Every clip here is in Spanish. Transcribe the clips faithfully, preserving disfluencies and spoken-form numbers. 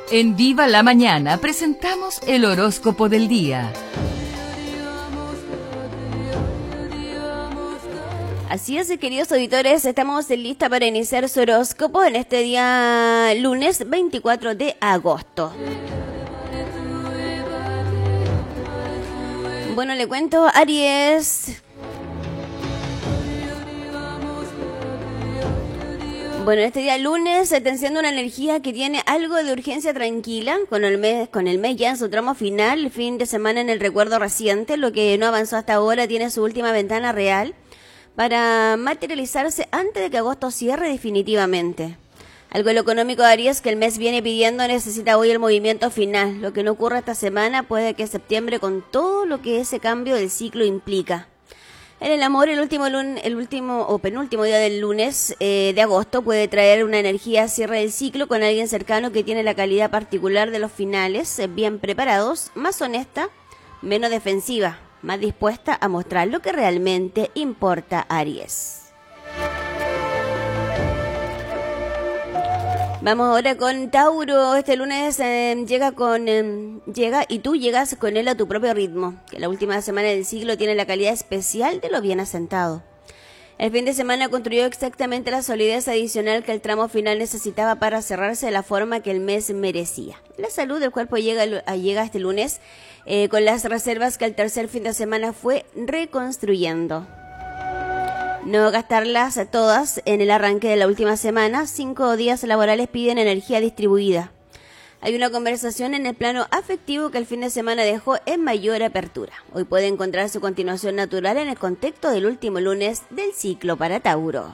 En Viva la Mañana presentamos el horóscopo del día. Así es, queridos auditores, estamos listos para iniciar su horóscopo en este día lunes veinticuatro de agosto. Bueno, le cuento, Aries. Bueno, este día lunes se te enciende una energía que tiene algo de urgencia tranquila, con el mes, con el mes ya en su tramo final, el fin de semana en el recuerdo reciente, lo que no avanzó hasta ahora tiene su última ventana real para materializarse antes de que agosto cierre definitivamente. Algo de lo económico, Aries, que el mes viene pidiendo, necesita hoy el movimiento final. Lo que no ocurra esta semana puede que septiembre, con todo lo que ese cambio del ciclo implica. En el amor, el último lunes, el último o penúltimo día del lunes eh, de agosto puede traer una energía cierre del ciclo con alguien cercano que tiene la calidad particular de los finales, eh, bien preparados, más honesta, menos defensiva, más dispuesta a mostrar lo que realmente importa, Aries. Vamos ahora con Tauro. Este lunes eh, llega con eh, llega y tú llegas con él a tu propio ritmo, que la última semana del siglo tiene la calidad especial de lo bien asentado. El fin de semana construyó exactamente la solidez adicional que el tramo final necesitaba para cerrarse de la forma que el mes merecía. La salud del cuerpo llega, llega este lunes eh, con las reservas que el tercer fin de semana fue reconstruyendo. No gastarlas todas en el arranque de la última semana. Cinco días laborales piden energía distribuida. Hay una conversación en el plano afectivo que el fin de semana dejó en mayor apertura. Hoy puede encontrar su continuación natural en el contexto del último lunes del ciclo para Tauro.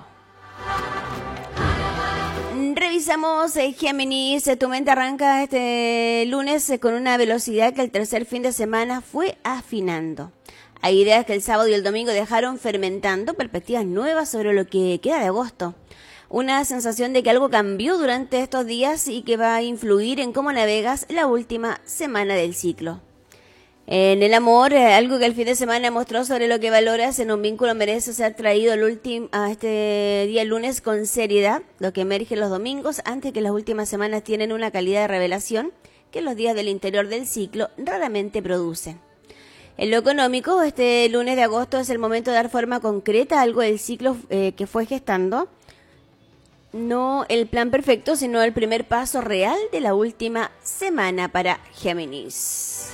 Revisamos eh, Géminis. Tu mente arranca este lunes eh, con una velocidad que el tercer fin de semana fue afinando. Hay ideas que el sábado y el domingo dejaron fermentando, perspectivas nuevas sobre lo que queda de agosto. Una sensación de que algo cambió durante estos días y que va a influir en cómo navegas la última semana del ciclo. En el amor, algo que el fin de semana mostró sobre lo que valoras en un vínculo merece ser traído el último, a este día lunes con seriedad, lo que emerge los domingos antes que las últimas semanas tienen una calidad de revelación que los días del interior del ciclo raramente producen. En lo económico, este lunes de agosto es el momento de dar forma concreta a algo del ciclo eh, que fue gestando. No el plan perfecto, sino el primer paso real de la última semana para Géminis.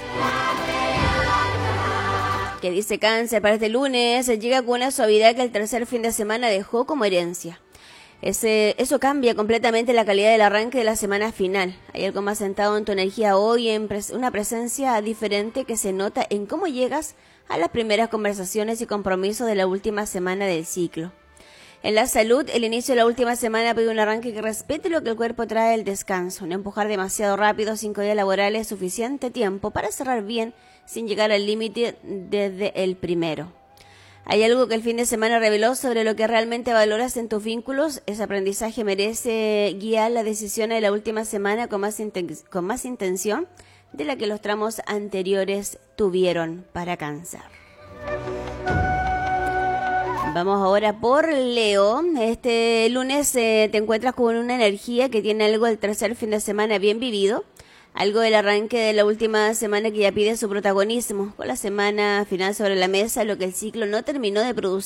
¿Qué dice Cáncer para este lunes? Llega con una suavidad que el tercer fin de semana dejó como herencia. Ese, eso cambia completamente la calidad del arranque de la semana final. Hay algo más sentado en tu energía hoy, en pres- una presencia diferente que se nota en cómo llegas a las primeras conversaciones y compromisos de la última semana del ciclo. En la salud, el inicio de la última semana pide un arranque que respete lo que el cuerpo trae del descanso. No empujar demasiado rápido, cinco días laborales, suficiente tiempo para cerrar bien sin llegar al límite desde el primero. Hay algo que el fin de semana reveló sobre lo que realmente valoras en tus vínculos. Ese aprendizaje merece guiar las decisiones de la última semana con más, inten- con más intención de la que los tramos anteriores tuvieron para Cáncer. Vamos ahora por Leo. Este lunes eh, te encuentras con una energía que tiene algo del tercer fin de semana bien vivido. Algo del arranque de la última semana que ya pide su protagonismo. Con la semana final sobre la mesa, lo que el ciclo no terminó de producir